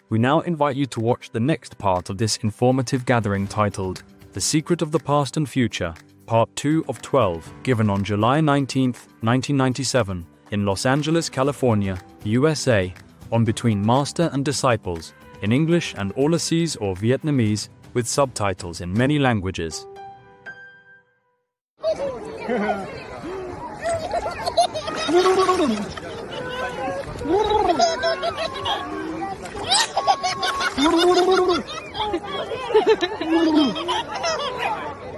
We now invite you to watch the next part of this informative gathering titled The Secret of the Past and Future, Part 2 of 12, given on July 19, 1997, in Los Angeles, California, USA, on Between Master and Disciples, in English and Aulacese or Vietnamese, with subtitles in many languages.